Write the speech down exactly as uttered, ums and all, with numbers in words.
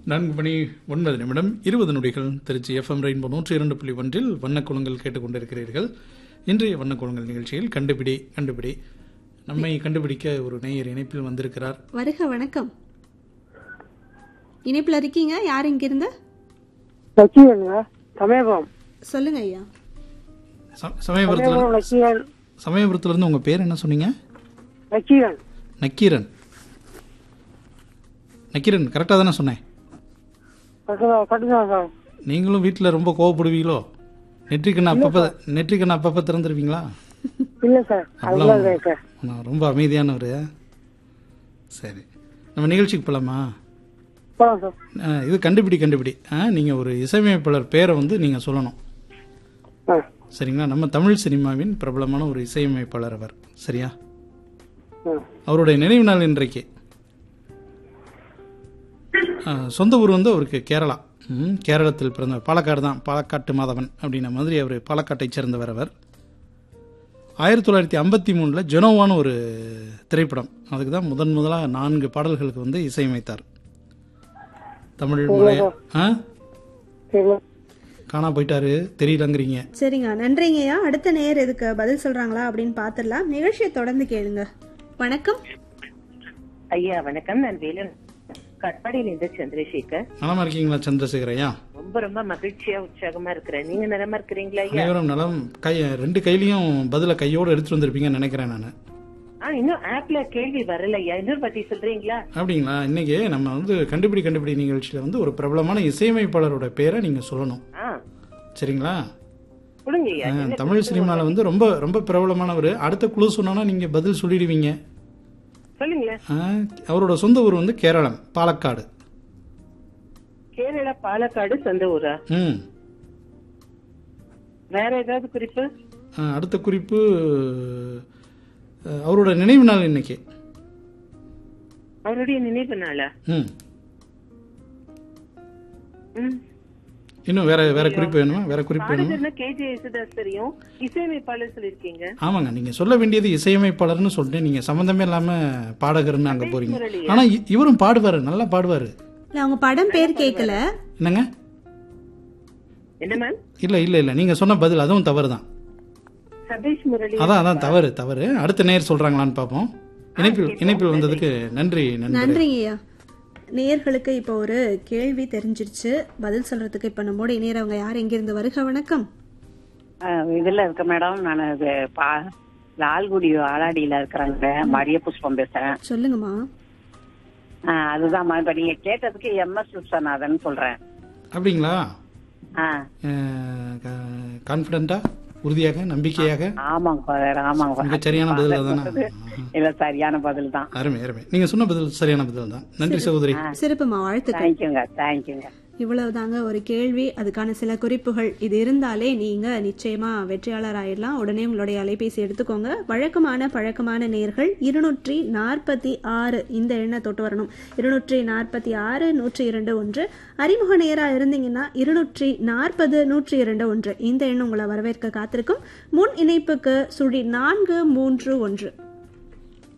நான்கு மணி ஒன்பது நிமிடம் இருபது நொடிகள் திருச்சி எஃப்எம் ரெயின்போ நூற்றி இரண்டு புள்ளி ஒன்றில் வண்ணக்குளங்கள் கேட்டுக்கொண்டிருக்கிறீர்கள். இன்றைய வண்ணக்குளங்கள் நிகழ்ச்சியில் கண்டுபிடி கண்டுபிடி நம்மை கண்டுபிடிக்க ஒரு நேயர் இணைப்பில் வந்திருக்கிறார். வருக, வணக்கம். இணைப்பில் இருக்கீங்க, யார் இங்கிருந்து? சமயபுரம். சொல்லுங்க ஐயா. சமயபுரத்துல சமயபுரத்துல இருந்து உங்க பேர் என்ன சொன்னீங்க? நக்கீரன். நக்கீரன். நக்கீரன் கரெக்டா தானே சொன்னேன்? நீங்களும் வீட்டுல ரொம்ப கோவப்படுவீங்களோ? நெற்றிக்கண்ண அப்பப்ப நெற்றிக்கண்ண அப்பப்ப திறந்துருவீங்களா? இல்ல சார், நான் ரொம்ப அமைதியானவரு. சரி, நம்ம நிகழ்ச்சிக்கு போலாமா? இது கண்டுபிடி கண்டுபிடி. நீங்க ஒரு இசையமைப்பாளர் பேரை வந்து நீங்க சொல்லணும், சரிங்களா? நம்ம தமிழ் சினிமாவின் பிரபலமான ஒரு இசையமைப்பாளர் அவர், சரியா? அவருடைய நினைவு நாள் இன்றைக்கு. சொந்த ஊர் வந்து அவருக்கு கேரளா. கேரளத்தில் பிறந்தவர், பாலக்காடு தான், பாலக்காட்டு மாதவன் அப்படின்ன மாதிரி அவர் பாலக்காட்டை சேர்ந்தவர். அவர் ஆயிரத்தி தொள்ளாயிரத்தி ஐம்பத்தி மூணுல ஜெனோவான ஒரு திரைப்படம், அதுக்கு தான் முதன் முதலாக நான்கு பாடல்களுக்கு வந்து இசையமைத்தார். தமிழ் மலைய காணா போயிட்டாரு, தெரியலங்கிறீங்க. சரிங்க, நன்றிங்கய்யா. அடுத்த நேயர் இதுக்கு பதில் சொல்றாங்களா அப்படின்னு பாத்துடலாம். நிகழ்ச்சியை தொடர்ந்து கேளுங்க. வணக்கம் ஐயா. வணக்கம், நான் வேலன் கட்பாடியில இருந்து சந்திரசேகர். நலமா இருக்கீங்களா சந்திரசேகர் ஐயா? ரொம்ப ரொம்ப மகிழ்ச்சியா உற்சாகமா இருக்கிறேன். நீங்க நலமா இருக்கிறீங்களா ஐயா? அனைவரும் நலம். கை ரெண்டு கையிலயும் பதில கையோட எடுத்துட்டு வந்திருப்பீங்கன்னு நினைக்கிறேன் நானு. இன்னும் ஆப்ல கேள்வி வரலையா? இன்னொரு பத்தி சொல்றீங்களா? அப்படிங்களா? இன்னைக்கு நம்ம வந்து கண்டுபிடி கண்டுபிடி நிகழ்ச்சியில வந்து ஒரு பிரபலமான இசையமைப்பாளரோட பேரை நீங்க சொல்லணும், சரிங்களா? தமிழ் சினிமால வந்து ரொம்ப ரொம்ப பிரபலமானவர். அடுத்த குழு சொன்னா நீங்க பதில் சொல்லிடுவீங்க. அவரோட சொந்த ஊர் வந்து கேரளம், பாலக்காடு. கேரளா பாலக்காடு சொந்த ஊரா? ம். வேற ஏதாவது குறிப்பு? அடுத்த குறிப்பு, அவரோட நினைவு நாள் இன்னைக்கு. அவருடைய நினைவு நாளா? ம். இன்னும் வேற வேற குறிப்பு வேணுமா? வேற குறிப்பு வேணுமா? கேஜே யேசுதாஸ் தெரியும், இசையமைப்பாளர் சொல்லிருக்கீங்க. ஆமாங்க, நீங்க சொல்ல வேண்டியது இசையமைப்பாளர்னு சொல்லிட்டு நீங்க சம்பந்தமே இல்லாம பாடகர்னு அங்க போறீங்க. ஆனா இவரும் பாடுவாரு, நல்லா பாடுவாரு. அவங்க படம் பேர் கேட்கல. என்னங்க? என்ன மேம்? இல்ல இல்ல இல்ல, நீங்க சொன்ன பதில் அதுவும் தவறுதான். சதீஷ் முரளி. அதான் அதான் தவறு தவறு. அடுத்த நேர் சொல்றாங்களான்னு பாப்போம். இணைப்பில் இணைப்பில் வந்ததுக்கு நன்றி. நன்றிங்கய்யா. நேயர்களுக்கு இப்போ ஒரு கேள்வி தெரிஞ்சிருச்சு, பதில் சொல்றதுக்கு இப்ப நம்மோட இணையறவங்க யார், எங்கிருந்து? வருக, வணக்கம். இதுல இருக்க மேடம், நான் லால்குடி ஆலாடியில இருக்கிறாங்க, மரிய புஷ்பம் பேசுறேன். சொல்லுங்கம்மா. அதுதான் இப்ப நீங்க கேட்டதுக்கு எம் எஸ் விஸ்வநாதன் சொல்றேன். அப்படிங்களா? கான்பிடண்டா, உறுதியாக, நம்பிக்கையாக? ஆமாங்க ஆமாங்க, சரியான பதில் தானே? இல்ல, சரியான பதில் தான். அருமை அருமை, நீங்க சொன்ன பதில் சரியான பதில் தான். நன்றி சகோதரி. சிறப்புமா, வாழ்த்துக்கள். தேங்க்யூங்க தேங்க்யூங்க. இவ்வளவுதாங்க ஒரு கேள்வி, அதுக்கான சில குறிப்புகள். இது இருந்தாலே நீங்க நிச்சயமா வெற்றியாளர் ஆயிடலாம். உடனே உங்களுடைய அலைபேசி எடுத்துக்கோங்க. வழக்கமான பழக்கமான நேர்கள் இருநூற்றி நாற்பத்தி ஆறு இந்த எண்ணை தொட்டு வரணும். இருநூற்றி நாற்பத்தி ஆறு நூற்றி இரண்டு ஒன்று. அறிமுக நேரா இருந்தீங்கன்னா இருநூற்றி நாற்பது நூற்றி இரண்டு ஒன்று இந்த எண்ணம் உங்களை வரவேற்க காத்திருக்கும். முன் இணைப்புக்கு சுழி நான்கு மூன்று ஒன்று.